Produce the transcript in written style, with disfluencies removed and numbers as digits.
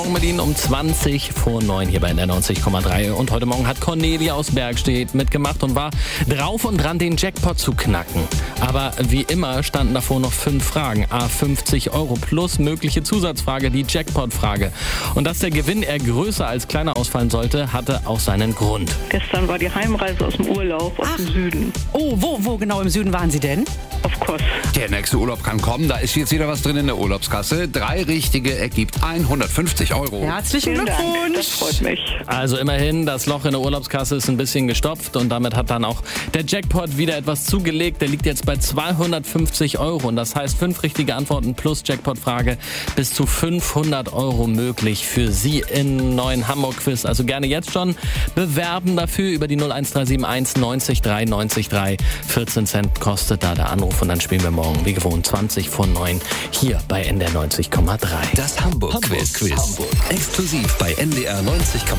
Mit Ihnen um 20 vor 9 hier bei NDR 90,3. Und heute Morgen hat Cornelia aus Bergstedt mitgemacht und war drauf und dran, den Jackpot zu knacken. Aber wie immer standen davor noch 5 Fragen. A 50 € plus mögliche Zusatzfrage, die Jackpot-Frage. Und dass der Gewinn eher größer als kleiner ausfallen sollte, hatte auch seinen Grund. Gestern war die Heimreise aus dem Urlaub aus dem Süden. Oh, wo genau im Süden waren Sie denn? Auf Kos. Der nächste Urlaub kann kommen, da ist jetzt wieder was drin in der Urlaubskasse. 3 richtige ergibt 150 €. Herzlichen Vielen Dank, Glückwunsch. das freut mich. Also immerhin, das Loch in der Urlaubskasse ist ein bisschen gestopft und damit hat dann auch der Jackpot wieder etwas zugelegt. Der liegt jetzt bei 250 € und das heißt 5 richtige Antworten plus Jackpot-Frage, bis zu 500 € möglich für Sie im neuen Hamburg-Quiz. Also gerne jetzt schon bewerben dafür über die 01371 90 3 90 3. 14 Cent kostet da der Anruf und dann spielen wir morgen wie gewohnt 20 vor 9 hier bei NDR 90,3. Das Hamburg-Quiz. Exklusiv bei NDR 90,3.